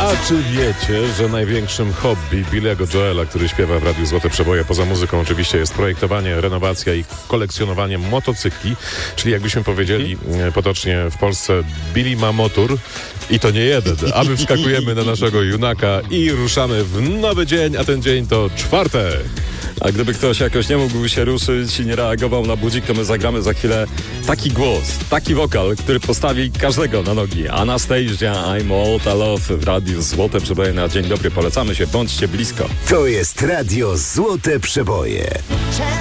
A czy wiecie, że największym hobby Billy'ego Joela, który śpiewa w Radiu Złote Przeboje, poza muzyką oczywiście, jest projektowanie, renowacja i kolekcjonowanie motocykli, czyli jakbyśmy powiedzieli potocznie w Polsce, Billy ma motor i to nie jeden, a my wskakujemy na naszego junaka i ruszamy w nowy dzień, a ten dzień to czwartek. A gdyby ktoś jakoś nie mógł się ruszyć i nie reagował na budzik, to my zagramy za chwilę taki głos, taki wokal, który postawi każdego na nogi. Anastasia, I'm All the Love w Radiu Złote Przeboje na dzień dobry. Polecamy się, bądźcie blisko. To jest Radio Złote Przeboje.